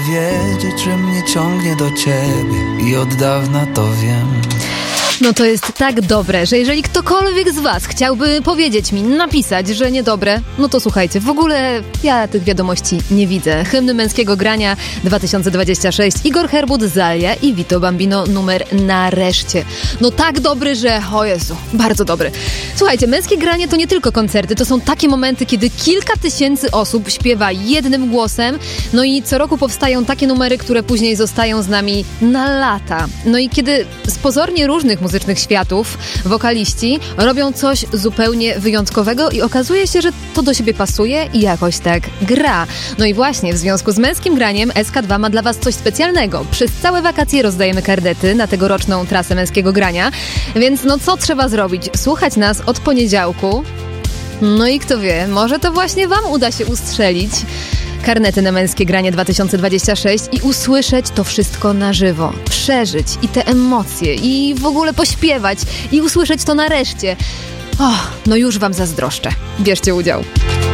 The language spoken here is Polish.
Wiedzieć, że mnie ciągnie do ciebie i od dawna to wiem. No to jest tak dobre, że jeżeli ktokolwiek z was chciałby powiedzieć mi, napisać, że niedobre, no to słuchajcie, w ogóle ja tych wiadomości nie widzę. Hymny męskiego grania 2026, Igor Herbut, Zalia i Vito Bambino, numer Nareszcie. No tak dobry, że o Jezu, bardzo dobry. Słuchajcie, męskie granie to nie tylko koncerty, to są takie momenty, kiedy kilka tysięcy osób śpiewa jednym głosem, no i co roku powstają takie numery, które później zostają z nami na lata. No i kiedy z pozornie różnych muzycznych światów wokaliści robią coś zupełnie wyjątkowego i okazuje się, że to do siebie pasuje i jakoś tak gra. No i właśnie w związku z męskim graniem SK2 ma dla was coś specjalnego. Przez całe wakacje rozdajemy karnety na tegoroczną trasę męskiego grania, więc no co trzeba zrobić? Słuchać nas od poniedziałku. No i kto wie, może to właśnie wam uda się ustrzelić karnety na męskie granie 2026 i usłyszeć to wszystko na żywo, przeżyć i te emocje i w ogóle pośpiewać i usłyszeć to nareszcie. No już wam zazdroszczę. Bierzcie udział.